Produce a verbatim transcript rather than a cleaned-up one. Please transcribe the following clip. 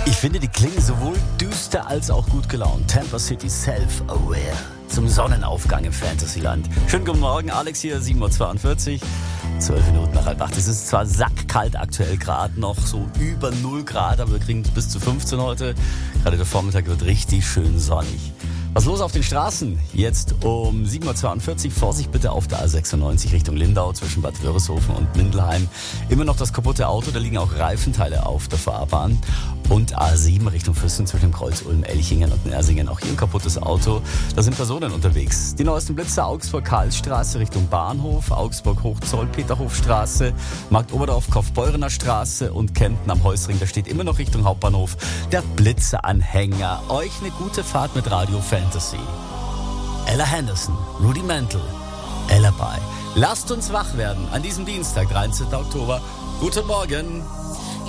Ich finde, die klingen sowohl düster als auch gut gelaunt. Tampa City Self-Aware. Zum Sonnenaufgang im Fantasyland. Schönen guten Morgen, Alex hier, sieben Uhr zweiundvierzig. Zwölf Minuten nach halb acht. Es ist zwar sackkalt aktuell, gerade noch so über null Grad, aber wir kriegen bis zu fünfzehn heute. Gerade der Vormittag wird richtig schön sonnig. Was ist los auf den Straßen? Jetzt um sieben Uhr zweiundvierzig. Vorsicht bitte auf der A sechsundneunzig Richtung Lindau zwischen Bad Wörishofen und Mindelheim. Immer noch das kaputte Auto, da liegen auch Reifenteile auf der Fahrbahn. Und A sieben Richtung Füssen zwischen Kreuz Ulm, Elchingen und Nersingen. Auch hier ein kaputtes Auto. Da sind Personen unterwegs. Die neuesten Blitze: Augsburg-Karlsstraße Richtung Bahnhof, Augsburg-Hochzoll, Peterhofstraße, Markt-Oberdorf, Kaufbeurener Straße und Kempten am Heusring. Da steht immer noch Richtung Hauptbahnhof der Blitzeanhänger. Euch eine gute Fahrt mit Radio Fantasy. Ella Henderson, Rudimental, Alibi. Lasst uns wach werden an diesem Dienstag, dreizehnten Oktober. Guten Morgen.